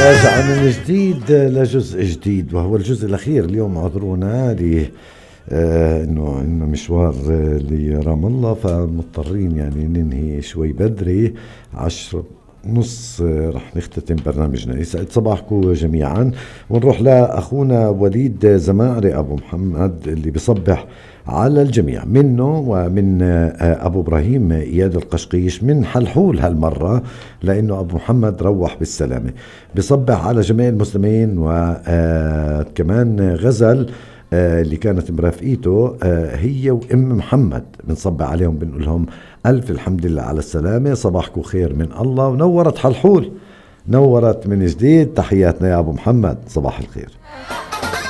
راجع من جديد لجزء جديد وهو الجزء الأخير اليوم. اعذرونا لي إنه مشوار لرام الله، فمضطرين يعني ننهي شوي بدري 10:30 رح نختتم برنامجنا. يسعد صباحكم جميعا، ونروح لأخونا وليد زماري أبو محمد اللي بصبح على الجميع، منه ومن أبو إبراهيم إياد القشقيش من حلحول هالمرة، لأنه أبو محمد روح بالسلامة. بصبح على جميع المسلمين، وكمان غزل اللي كانت مرافقيته هي وام محمد، بنصبح عليهم بنقول لهم الف الحمد لله على السلامه، صباحكم خير من الله، ونورت حلحول، نورت من جديد. تحياتنا يا ابو محمد، صباح الخير.